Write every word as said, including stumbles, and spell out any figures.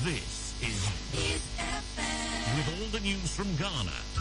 This is with all the news from Ghana,